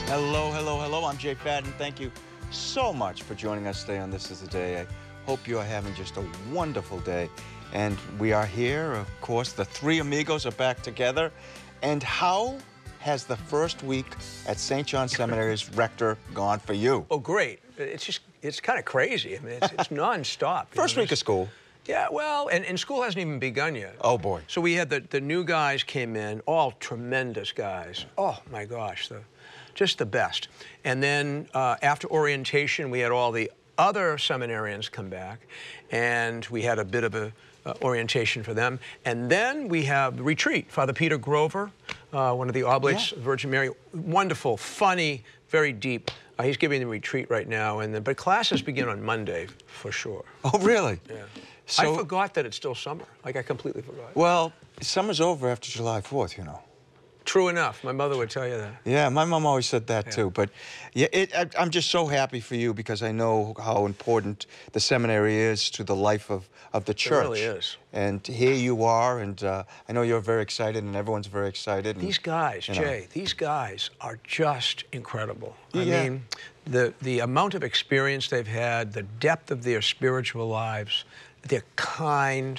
Hello, hello, hello. I'm Jay Fadden. Thank you so much for joining us today on This Is the Day. I hope you are having just a wonderful day. And we are here, of course. The three amigos are back together. And how has the first week at St. John Seminary's rector gone for you? Oh, great. It's kind of crazy. I mean, it's nonstop. First week of school. Yeah, well, and school hasn't even begun yet. Oh, boy. So we had the new guys came in, all tremendous guys. Oh, my gosh, just the best. And then after orientation, we had all the other seminarians come back, and we had a bit of a orientation for them. And then we have the retreat. Father Peter Grover, one of the Oblates of Virgin Mary, wonderful, funny, very deep. He's giving the retreat right now, but classes begin on Monday for sure. Oh, really? Yeah. So, I forgot that it's still summer. Like, I completely forgot. well, summer's over after July 4th, you know. True enough. My mother would tell you that. Yeah, my mom always said that too. But yeah, I'm just so happy for you because I know how important the seminary is to the life of the church. It really is. And here you are, and I know you're very excited, and everyone's very excited. These guys, Jay, these guys are just incredible. Yeah. I mean, the amount of experience they've had, the depth of their spiritual lives, they're kind,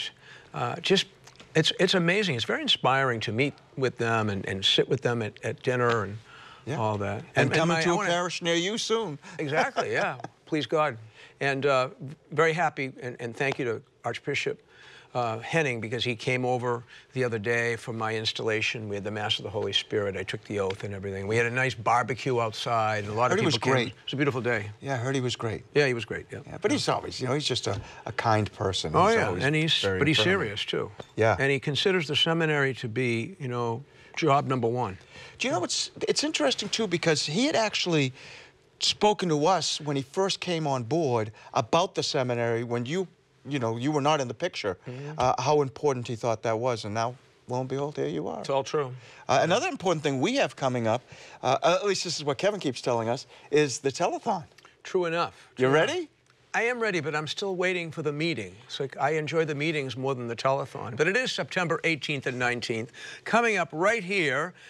It's amazing. It's very inspiring to meet with them and sit with them at dinner and all that. And coming to a parish near you soon. Exactly, yeah. Please God. And very happy, and thank you to Archbishop Henning, because he came over the other day for my installation. We had the Mass of the Holy Spirit. I took the oath and everything. We had a nice barbecue outside, and a lot of people came. Great. It was a beautiful day. Yeah, I heard he was great. Yeah, he was great, yeah. But he's always, he's just a kind person. Oh, he's yeah, always and he's friendly. serious, too. Yeah. And he considers the seminary to be, job number one. Do you know it's interesting, too, because he had actually spoken to us when he first came on board about the seminary when you were not in the picture, how important he thought that was. And now, lo and behold, here you are. It's all true. Another important thing we have coming up, at least this is what Kevin keeps telling us, is the telethon. True enough. You ready? I am ready, but I'm still waiting for the meeting. So I enjoy the meetings more than the telethon. But it is September 18th and 19th, coming up right here